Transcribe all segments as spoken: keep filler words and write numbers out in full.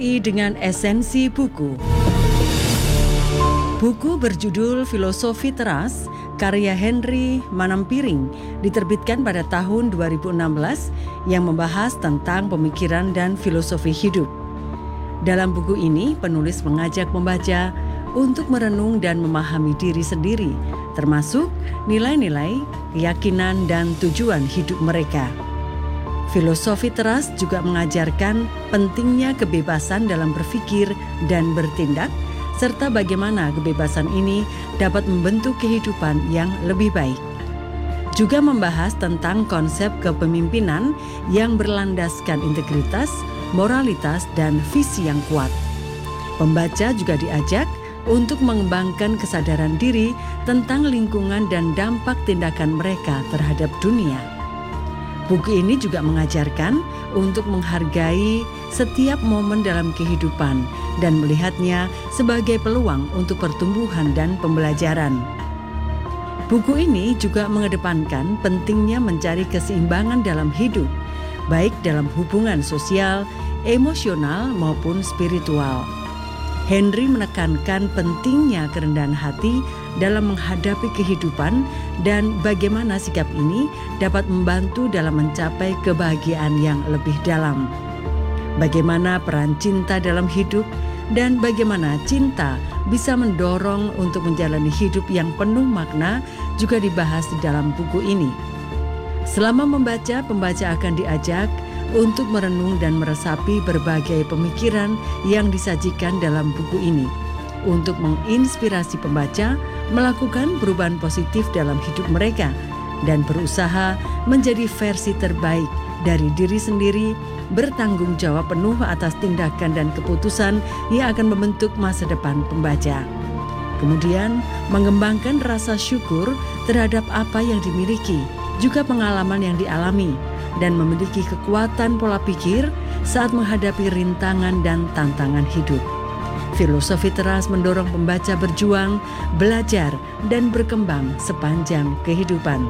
I dengan esensi buku. Buku berjudul Filosofi Teras, karya Henry Manampiring, diterbitkan pada tahun dua ribu enam belas yang membahas tentang pemikiran dan filosofi hidup. Dalam buku ini, penulis mengajak pembaca untuk merenung dan memahami diri sendiri, termasuk nilai-nilai, keyakinan, dan tujuan hidup mereka. Filosofi Teras juga mengajarkan pentingnya kebebasan dalam berpikir dan bertindak, serta bagaimana kebebasan ini dapat membentuk kehidupan yang lebih baik. Juga membahas tentang konsep kepemimpinan yang berlandaskan integritas, moralitas, dan visi yang kuat. Pembaca juga diajak untuk mengembangkan kesadaran diri tentang lingkungan dan dampak tindakan mereka terhadap dunia. Buku ini juga mengajarkan untuk menghargai setiap momen dalam kehidupan dan melihatnya sebagai peluang untuk pertumbuhan dan pembelajaran. Buku ini juga mengedepankan pentingnya mencari keseimbangan dalam hidup, baik dalam hubungan sosial, emosional, maupun spiritual. Henry menekankan pentingnya kerendahan hati dalam menghadapi kehidupan dan bagaimana sikap ini dapat membantu dalam mencapai kebahagiaan yang lebih dalam. Bagaimana peran cinta dalam hidup dan bagaimana cinta bisa mendorong untuk menjalani hidup yang penuh makna juga dibahas di dalam buku ini. Selama membaca, pembaca akan diajak untuk merenung dan meresapi berbagai pemikiran yang disajikan dalam buku ini, untuk menginspirasi pembaca melakukan perubahan positif dalam hidup mereka dan berusaha menjadi versi terbaik dari diri sendiri, bertanggung jawab penuh atas tindakan dan keputusan yang akan membentuk masa depan pembaca. Kemudian mengembangkan rasa syukur terhadap apa yang dimiliki, juga pengalaman yang dialami, dan memiliki kekuatan pola pikir saat menghadapi rintangan dan tantangan hidup. Filosofi Teras mendorong pembaca berjuang, belajar, dan berkembang sepanjang kehidupan.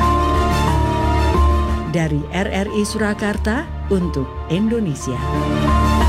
Dari R R I Surakarta untuk Indonesia.